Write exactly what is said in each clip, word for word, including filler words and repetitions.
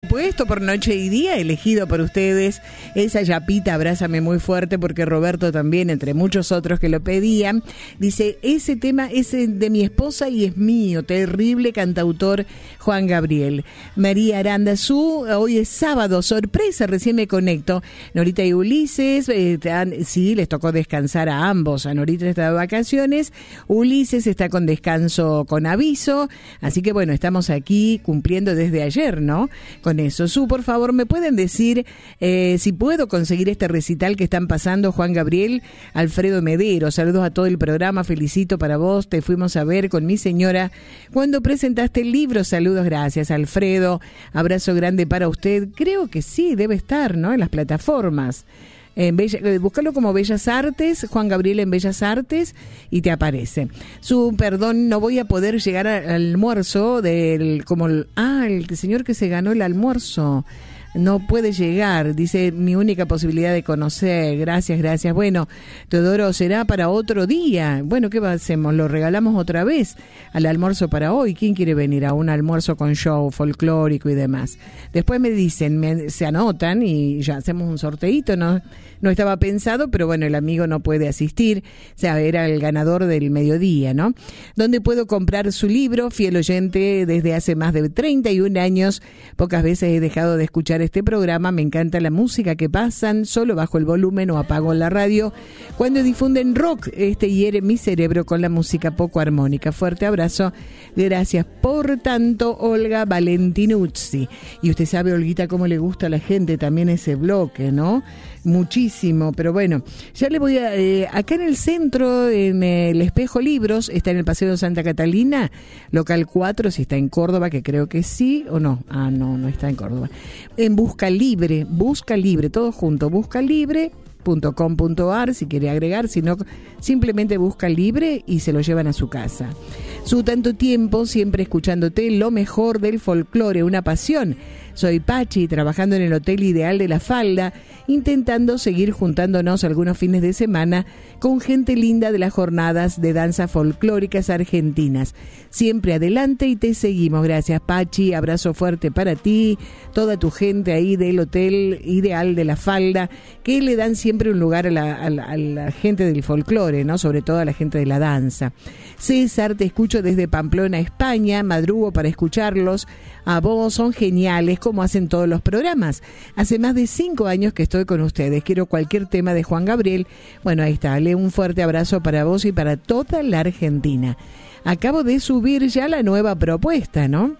Puesto por Noche y Día, elegido por ustedes, esa yapita, abrázame muy fuerte, porque Roberto también, entre muchos otros que lo pedían, dice, ese tema es de mi esposa y es mío, terrible cantautor Juan Gabriel. María Arandazú, hoy es sábado, sorpresa, recién me conecto. Norita y Ulises, eh, han, sí, les tocó descansar a ambos, a Norita está de vacaciones, Ulises está con descanso con aviso, así que bueno, estamos aquí cumpliendo desde ayer, ¿no? Con eso. Su, por favor, ¿me pueden decir eh, si puedo conseguir este recital que están pasando Juan Gabriel, Alfredo Medero? Saludos a todo el programa, felicito para vos, te fuimos a ver con mi señora cuando presentaste el libro. Saludos, gracias Alfredo, abrazo grande para usted. Creo que sí, debe estar, ¿no? En las plataformas. En Bella, búscalo como Bellas Artes, Juan Gabriel en Bellas Artes, y te aparece. Su, perdón, no voy a poder llegar al almuerzo del, como, el, ah, el señor que se ganó el almuerzo, no puede llegar, dice, mi única posibilidad de conocer, gracias, gracias. Bueno, Teodoro, será para otro día. Bueno, ¿qué hacemos? Lo regalamos otra vez al almuerzo para hoy. ¿Quién quiere venir a un almuerzo con show folclórico y demás? Después me dicen, me, se anotan y ya hacemos un sorteíto, ¿no? No estaba pensado, pero bueno, el amigo no puede asistir, o sea, era el ganador del mediodía, ¿no? ¿Dónde puedo comprar su libro? Fiel oyente desde hace más de treinta y un años, pocas veces he dejado de escuchar este programa, me encanta la música que pasan, solo bajo el volumen o apago la radio. Cuando difunden rock, este hiere mi cerebro con la música poco armónica. Fuerte abrazo, gracias por tanto, Olga Valentinuzzi. Y usted sabe, Olguita, cómo le gusta a la gente también ese bloque, ¿no? Muchísimo, pero bueno, ya le voy a... Eh, acá en el centro, en el Espejo Libros, está en el Paseo de Santa Catalina, local cuatro, si está en Córdoba, que creo que sí, o no, ah, no, no está en Córdoba. En Busca Libre, Busca Libre, todo junto, busca libre punto com punto a r si quiere agregar, si no, simplemente busca libre y se lo llevan a su casa. Su tanto tiempo, siempre escuchándote, lo mejor del folclore, una pasión. Soy Pachi, trabajando en el Hotel Ideal de La Falda, intentando seguir juntándonos algunos fines de semana con gente linda de las jornadas de danza folclóricas argentinas. Siempre adelante y te seguimos. Gracias, Pachi. Abrazo fuerte para ti, toda tu gente ahí del Hotel Ideal de La Falda, que le dan siempre un lugar a la, a la, a la gente del folclore, ¿no? Sobre todo a la gente de la danza. César, te escucho desde Pamplona, España, madrugo para escucharlos. A vos, son geniales, como hacen todos los programas. Hace más de cinco años que estoy con ustedes. Quiero cualquier tema de Juan Gabriel. Bueno, ahí está. Le un fuerte abrazo para vos y para toda la Argentina. Acabo de subir ya la nueva propuesta, ¿no?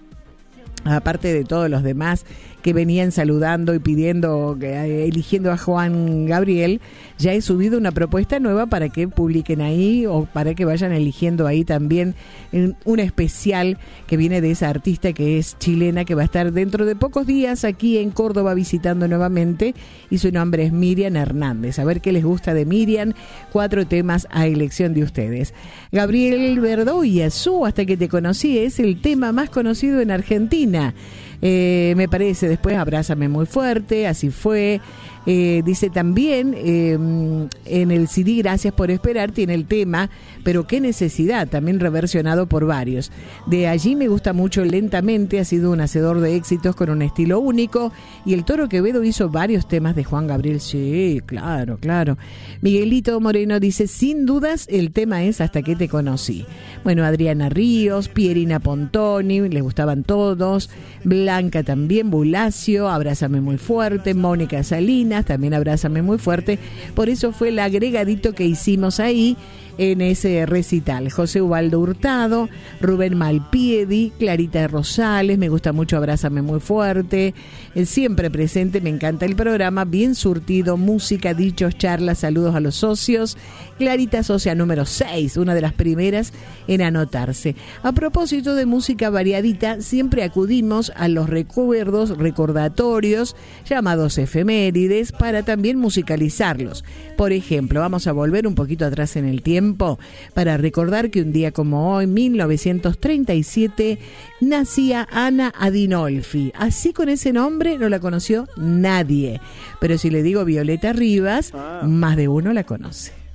Aparte de todos los demás que venían saludando y pidiendo, eh, eligiendo a Juan Gabriel, ya he subido una propuesta nueva para que publiquen ahí o para que vayan eligiendo ahí también un especial que viene de esa artista que es chilena, que va a estar dentro de pocos días aquí en Córdoba visitando nuevamente, y su nombre es Miriam Hernández. A ver qué les gusta de Miriam, cuatro temas a elección de ustedes. Gabriel Verdoya, su Hasta que te conocí, es el tema más conocido en Argentina. Eh, me parece, después Abrázame muy fuerte, Así fue. Eh, dice también eh, en el C D Gracias por esperar tiene el tema Pero qué necesidad, también reversionado por varios. De allí me gusta mucho Lentamente, ha sido un hacedor de éxitos con un estilo único, y el Toro Quevedo hizo varios temas de Juan Gabriel. Sí, claro, claro. Miguelito Moreno dice, sin dudas el tema es Hasta que te conocí. Bueno, Adriana Ríos, Pierina Pontoni, les gustaban todos. Blanca también, Bulacio, Abrázame muy fuerte. Mónica Salinas, también Abrázame muy fuerte. Por eso fue el agregadito que hicimos ahí en ese recital. José Ubaldo Hurtado, Rubén Malpiedi, Clarita Rosales, me gusta mucho Abrázame muy fuerte. El siempre presente, me encanta el programa, bien surtido, música, dichos, charlas, saludos a los socios. Clarita Socia número seis, una de las primeras en anotarse. A propósito de música variadita, siempre acudimos a los recuerdos, recordatorios, llamados efemérides, para también musicalizarlos. Por ejemplo, vamos a volver un poquito atrás en el tiempo para recordar que un día como hoy, mil novecientos treinta y siete, nacía Ana Adinolfi. Así, con ese nombre no la conoció nadie, pero si le digo Violeta Rivas, ah. más de uno la conoce.